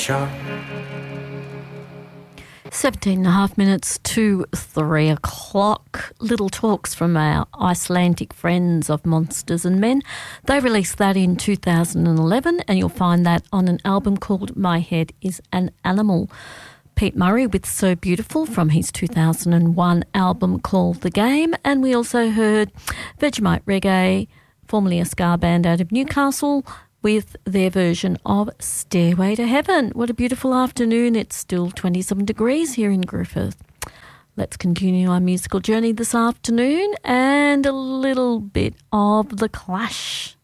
17 and a half minutes to 3 o'clock. Little Talks from our Icelandic friends of Monsters and Men. They released that in 2011 and you'll find that on an album called My Head is an Animal. Pete Murray with So Beautiful from his 2001 album called The Game. And we also heard Vegemite Reggae, formerly a ska band out of Newcastle, with their version of Stairway to Heaven. What a beautiful afternoon. It's still 27 degrees here in Griffith. Let's continue our musical journey this afternoon and a little bit of The Clash.